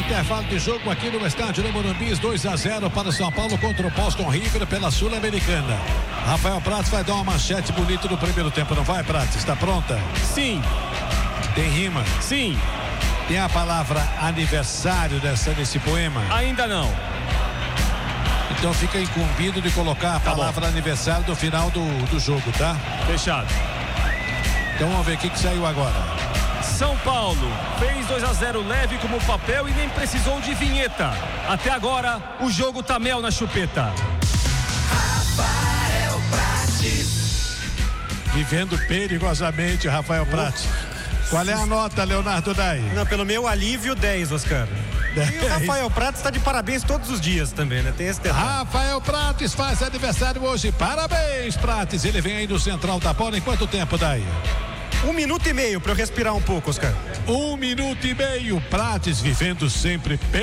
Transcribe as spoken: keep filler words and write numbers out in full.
intervalo de jogo aqui no estádio do Morumbi, dois a zero para o São Paulo contra o Boston River pela Sul-Americana. Rafael Prates vai dar uma manchete bonita no primeiro tempo, não vai, Prates? Está pronta? Sim. Tem rima? Sim. Tem a palavra aniversário dessa, desse poema? Ainda não. Então fica incumbido de colocar a Tá palavra bom. aniversário no final do, do jogo, tá? Fechado. Então vamos ver o que, que saiu agora. São Paulo fez dois a zero leve como papel e nem precisou de vinheta. Até agora, o jogo tá mel na chupeta. Rafael Prates. Vivendo perigosamente, Rafael Prates. Qual é a nota, Leonardo Dai? Não, pelo meu alívio, dez, Oscar. E o Rafael Prates está de parabéns todos os dias também, né? Tem esse detalhe. Rafael Prates faz aniversário hoje. Parabéns, Prates. Ele vem aí no central da bola. Em quanto tempo, Dai? Um minuto e meio para eu respirar um pouco, Oscar. Um minuto e meio. Prates vivendo sempre